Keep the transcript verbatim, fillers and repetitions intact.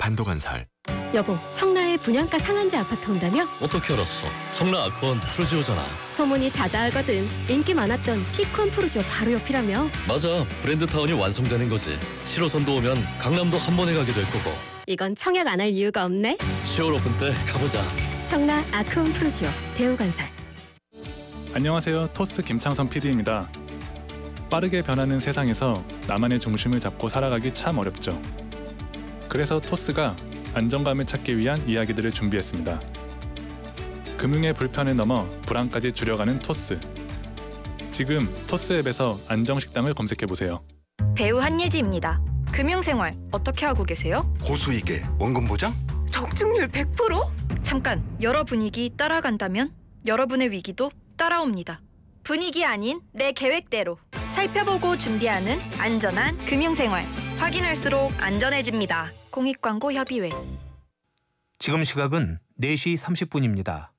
단독건설. 여보, 청라에 분양가 상한제 아파트 온다며? 어떻게 알았어? 청라 아쿠원 푸르지오잖아. 소문이 자자하거든. 인기 많았던 피콘 푸르지오 바로 옆이라며? 맞아, 브랜드타운이 완성되는 거지. 칠 호선도 오면 강남도 한 번에 가게 될 거고. 이건 청약 안 할 이유가 없네. 시월 오픈 때 가보자. 청라 아쿠온 푸르지오 대우건설. 안녕하세요. 토스 김창선 피디입니다. 빠르게 변하는 세상에서 나만의 중심을 잡고 살아가기 참 어렵죠. 그래서 토스가 안정감을 찾기 위한 이야기들을 준비했습니다. 금융의 불편을 넘어 불안까지 줄여가는 토스. 지금 토스 앱에서 안정식당을 검색해보세요. 배우 한예지입니다. 금융생활 어떻게 하고 계세요? 고수익에 원금 보장? 적중률 백 퍼센트? 잠깐, 여러 분위기 따라간다면 여러분의 위기도 따라옵니다. 분위기 아닌 내 계획대로 살펴보고 준비하는 안전한 금융생활. 확인할수록 안전해집니다. 공익광고협의회. 지금 시각은 네 시 삼십 분입니다.